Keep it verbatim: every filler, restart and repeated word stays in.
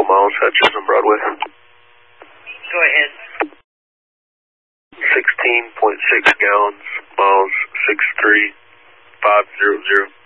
miles at Chisholm Broadway. Go ahead. sixteen point six gallons, miles six three five zero zero.